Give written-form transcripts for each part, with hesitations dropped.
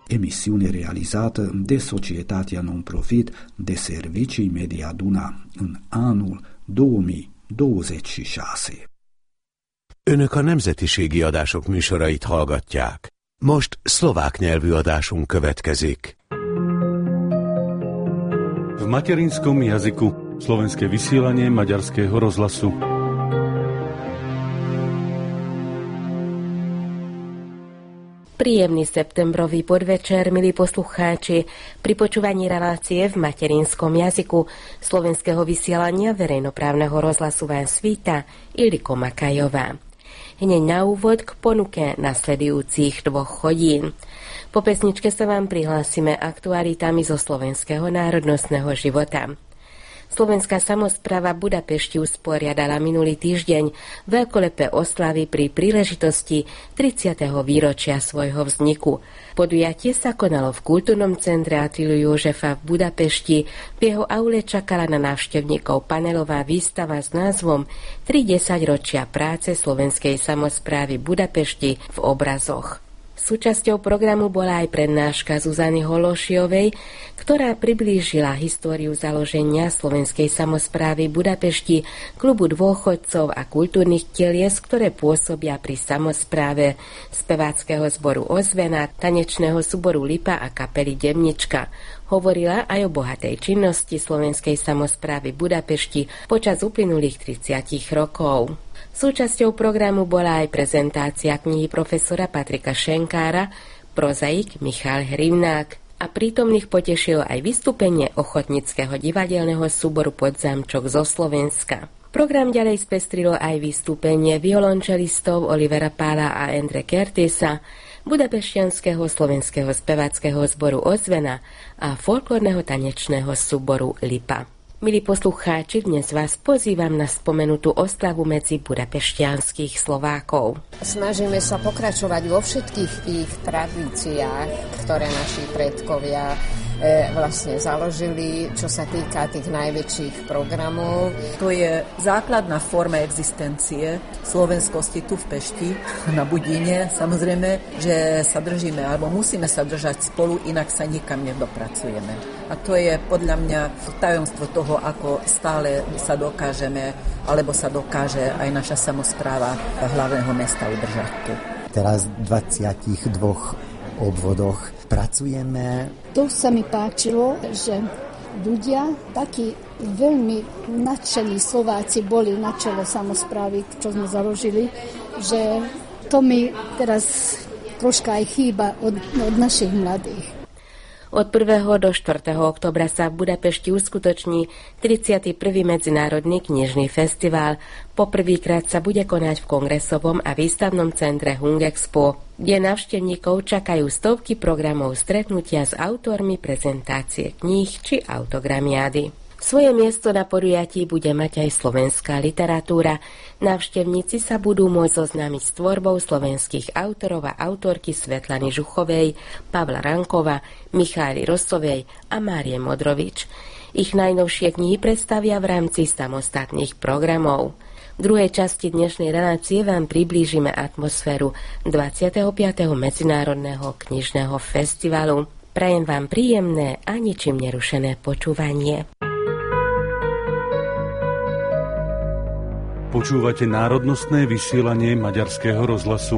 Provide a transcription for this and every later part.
emisiune realizată de Societatea Non-Profit de Servicii Media Duna în anul 2026. Önök a nemzetiségi adások műsorait hallgatják. Most szlovák nyelvű adásunk következik. V materinskom jazyku slovenské vysielanie Maďarského rozhlasu. Príjemný septembrový podvečer, milí poslucháči, pri počúvaní relácie v materinskom jazyku slovenského vysielania verejnoprávneho rozhlasu vás víta Iliko Makajová. Hneď na úvod k ponuke nasledujúcich 2 hodín. Po pesničke sa vám prihlásime aktualitami zo slovenského národnostného života. Slovenská samospráva Budapešti usporiadala minulý týždeň veľkolepé oslavy pri príležitosti 30. výročia svojho vzniku. Podujatie sa konalo v kultúrnom centre Attilu Józefa v Budapešti. V jeho aule čakala na návštevníkov panelová výstava s názvom 30 ročia práce slovenskej samosprávy Budapešti v obrazoch. Súčasťou programu bola aj prednáška Zuzany Hološiovej, ktorá priblížila históriu založenia slovenskej samosprávy Budapešti, klubu dôchodcov a kultúrnych telies, ktoré pôsobia pri samospráve, speváckeho zboru Ozvena, tanečného súboru Lipa a kapely Demnička. Hovorila aj o bohatej činnosti slovenskej samosprávy Budapešti počas uplynulých 30 rokov. Súčasťou programu bola aj prezentácia knihy profesora Patrika Šenkára, prozaik Michal Hrivnák a prítomných potešilo aj vystúpenie ochotníckeho divadelného súboru Podzámčok zo Slovenska. Program ďalej spestrilo aj vystúpenie violončelistov Olivera Pála a Endre Kertésa, budapešťanského slovenského speváckeho zboru Ozvena a folklórneho tanečného súboru Lipa. Milí poslucháči, dnes vás pozývam na spomenutú oslavu medzi budapešťanských Slovákov. Snažíme sa pokračovať vo všetkých tých tradíciách, ktoré naši predkovia vlastne založili, čo sa týka tých najväčších programov. To je základná forma existencie slovenskosti tu v Pešti, na Budíne. Samozrejme, že sa držíme, alebo musíme sa držať spolu, inak sa nikam nedopracujeme. A to je podľa mňa tajomstvo toho, ako stále sa dokážeme, alebo sa dokáže aj naša samospráva hlavného mesta udržať tu. Teraz v 22 obvodoch pracujeme. To sa mi páčilo, že ľudia, takí veľmi nadšení Slováci boli na čele samosprávy, čo sme založili, že to mi teraz troška aj chýba od našich mladých. Od 1. do 4. októbra sa v Budapešti uskutoční 31. medzinárodný knižný festival. Poprvýkrát sa bude konať v kongresovom a výstavnom centre Hungexpo, kde návštevníkov čakajú stovky programov stretnutia s autormi, prezentácie kníh či autogramiády. Svoje miesto na podujatí bude mať aj slovenská literatúra. Návštevníci sa budú môcť zoznámiť s tvorbou slovenských autorov a autorky Svetlany Žuchovej, Pavla Rankova, Michály Rosovej a Márie Modrovič. Ich najnovšie knihy predstavia v rámci samostatných programov. V druhej časti dnešnej relácie vám priblížime atmosféru 25. Medzinárodného knižného festivalu. Prajem vám príjemné a ničím nerušené počúvanie. Počúvate národnostné vysielanie Maďarského rozhlasu.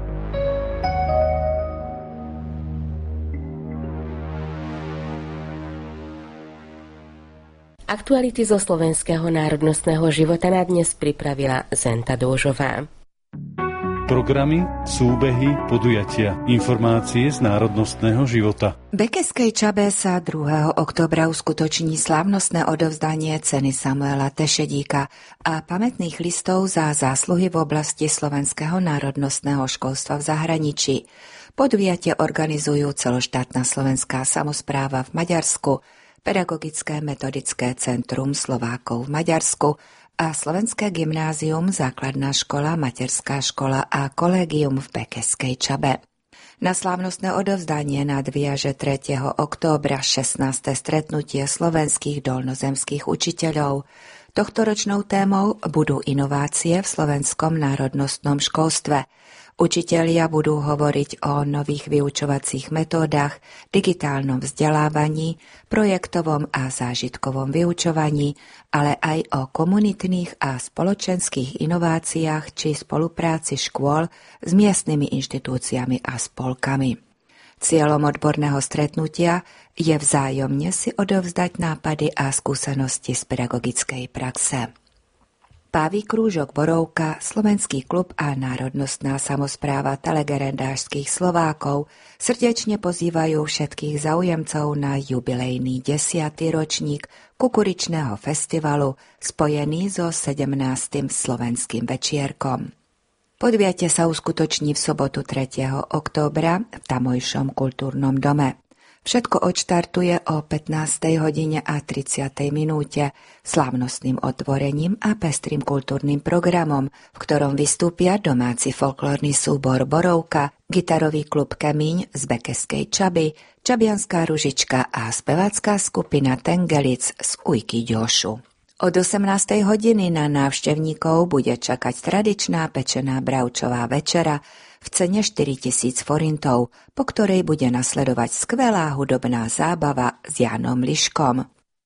Aktuality zo slovenského národnostného života na dnes pripravila Zenta Dóžová. Programy, súbehy, podujatia, informácie z národnostného života. V Bekeskej Čabe sa 2. októbra uskutoční slávnostné odovzdanie ceny Samuela Tešedíka a pamätných listov za zásluhy v oblasti slovenského národnostného školstva v zahraničí. Podujatie organizujú celoštátna slovenská samospráva v Maďarsku, Pedagogické metodické centrum Slovákov v Maďarsku a Slovenské gymnázium, základná škola, materská škola a kolégium v Bekeskej Čabe. Na slávnostné odovzdanie nadviaže 3. októbra 16. stretnutie slovenských dolnozemských učiteľov. Tohtoročnou témou budú inovácie v slovenskom národnostnom školstve. Učitelia budú hovoriť o nových vyučovacích metódach, digitálnom vzdelávaní, projektovom a zážitkovom vyučovaní, ale aj o komunitných a spoločenských inováciách či spolupráci škôl s miestnymi inštitúciami a spolkami. Cieľom odborného stretnutia je vzájomne si odovzdať nápady a skúsenosti z pedagogickej praxe. Pávy krúžok Borovka, Slovenský klub a národnostná samospráva telegerendášskych Slovákov srdečne pozývajú všetkých záujemcov na jubilejný 10. ročník Kukuričného festivalu spojený so 17. slovenským večierkom. Podujatie sa uskutoční v sobotu 3. októbra v tamojšom kultúrnom dome. Všetko odštartuje o 15:30 slávnostným otvorením a pestrým kultúrnym programom, v ktorom vystúpia domáci folklórny súbor Borovka, gitarový klub Kemíň z Bekeskej Čaby, Čabianská ružička a spevácká skupina Tengelic z Ujky Ďošu. Od 18. hodiny na návštevníkov bude čakať tradičná pečená bravčová večera v cene 4000 forintov, po ktorej bude nasledovať skvelá hudobná zábava s Jánom Liškom.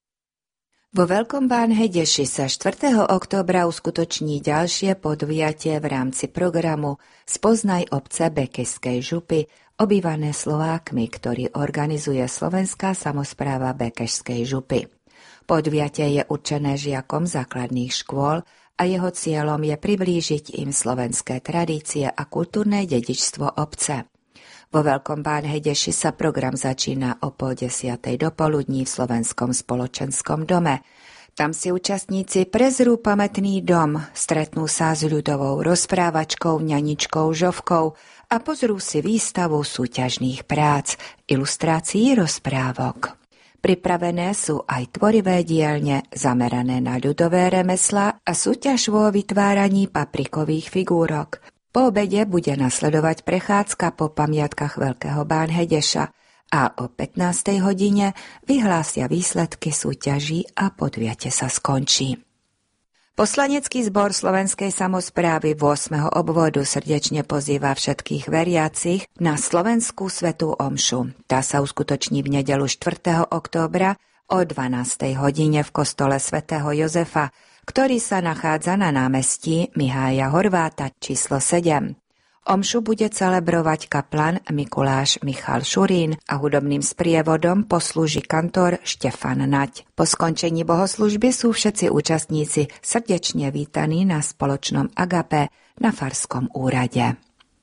Vo Veľkom Bánhedeši sa 4. októbra uskutoční ďalšie podujatie v rámci programu Spoznaj obce Bekeskej župy, obývané Slovákmi, ktorý organizuje Slovenská samospráva Bekešskej župy. Podujatie je určené žiakom základných škôl a jeho cieľom je priblížiť im slovenské tradície a kultúrne dedičstvo obce. Vo Veľkom Bánhedeši sa program začína o 9:30 dopoludní v Slovenskom spoločenskom dome. Tam si účastníci prezrú pamätný dom, stretnú sa s ľudovou rozprávačkou, ňaničkou Žovkou a pozrú si výstavu súťažných prác, ilustrácií rozprávok. Pripravené sú aj tvorivé dielne zamerané na ľudové remeslá a súťaž vo vytváraní paprikových figúrok. Po obede bude nasledovať prechádzka po pamiatkach Veľkého Bánhedeša a o 15. hodine vyhlásia výsledky súťaží a podujatie sa skončí. Poslanecký zbor Slovenskej samosprávy 8. obvodu srdečne pozýva všetkých veriacich na Slovenskú svätú omšu. Tá sa uskutoční v nedeľu 4. októbra o 12. hodine v kostole svätého Jozefa, ktorý sa nachádza na námestí Mihája Horváta číslo 7. Omšu bude celebrovať kaplan Mikuláš Michal Šurín a hudobným sprievodom poslúži kantor Štefan Nať. Po skončení bohoslužby sú všetci účastníci srdečne vítaní na spoločnom agape na Farskom úrade.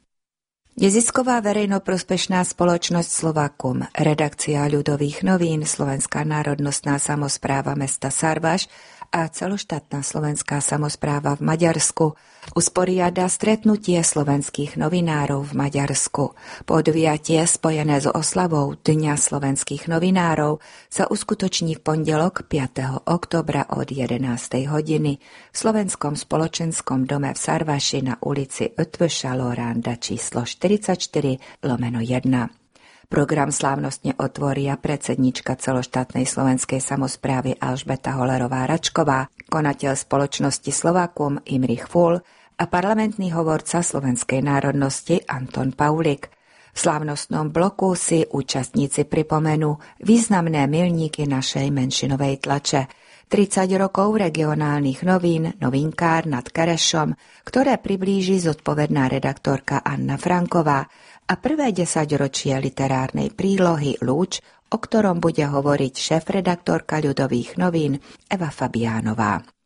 Nezisková verejnoprospešná spoločnosť Slovakum, redakcia ľudových novín, Slovenská národnostná samospráva mesta Sarvaš a celoštátna slovenská samospráva v Maďarsku usporiada stretnutie slovenských novinárov v Maďarsku. Podujatie spojené s oslavou Dňa slovenských novinárov sa uskutoční v pondelok 5. októbra od 11. hodiny v Slovenskom spoločenskom dome v Sarvaši na ulici Ötvösa Loranda číslo 44/1. Program slávnostne otvoria predsednička celoštátnej slovenskej samosprávy Alžbeta Holerová-Račková, konateľ spoločnosti Slovakum Imrich Ful a parlamentný hovorca slovenskej národnosti Anton Paulik. V slávnostnom bloku si účastníci pripomenú významné milníky našej menšinovej tlače, 30 rokov regionálnych novín, Novinkár nad Kerešom, ktoré priblíži zodpovedná redaktorka Anna Franková, a prvé 10-ročie literárnej prílohy Lúč, o ktorom bude hovoriť šéfredaktorka ľudových novín Eva Fabiánová.